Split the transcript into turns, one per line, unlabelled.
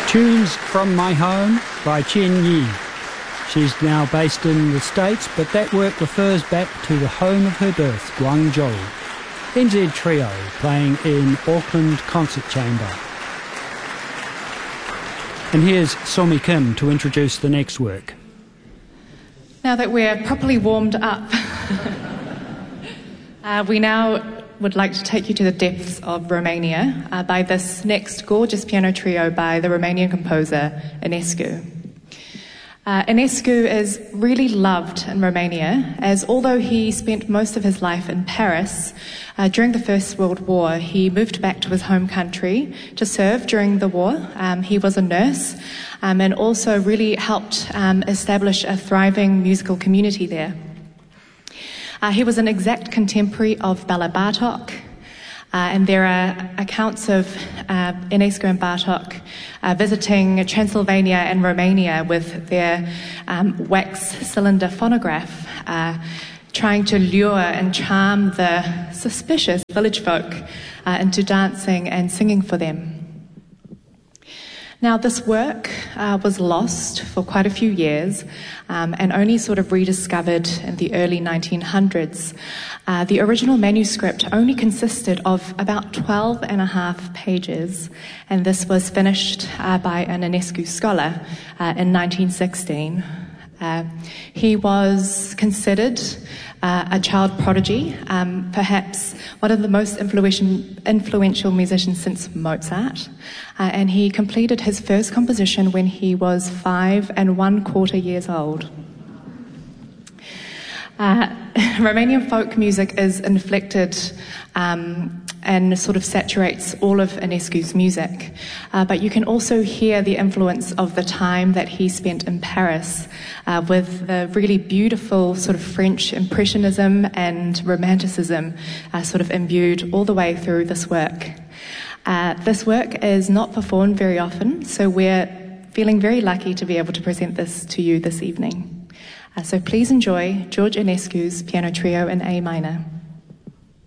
Tunes from My Home by Chen Yi. She's now based in the States, but that work refers back to the home of her birth, Guangzhou. NZ Trio playing in Auckland Concert Chamber. And here's Somi Kim to introduce the next work.
Now that we're properly warmed up, we now would like to take you to the depths of Romania by this next gorgeous piano trio by the Romanian composer Enescu. Enescu is really loved in Romania, as although he spent most of his life in Paris, during the First World War, he moved back to his home country to serve during the war. He was a nurse and also really helped establish a thriving musical community there. He was an exact contemporary of Bela Bartok, and there are accounts of Enescu and Bartok visiting Transylvania and Romania with their wax cylinder phonograph, trying to lure and charm the suspicious village folk into dancing and singing for them. Now, this work was lost for quite a few years and only sort of rediscovered in the early 1900s. The original manuscript only consisted of about 12 and a half pages, and this was finished by an Enescu scholar in 1916. He was considered a child prodigy, perhaps one of the most influential musicians since Mozart, and he completed his first composition when he was 5 1/4 years old. Romanian folk music is inflected and sort of saturates all of Enescu's music, but you can also hear the influence of the time that he spent in Paris with the really beautiful sort of French impressionism and romanticism sort of imbued all the way through this work. This work is not performed very often, so we're feeling very lucky to be able to present this to you this evening. So please enjoy George Enescu's piano trio in A minor.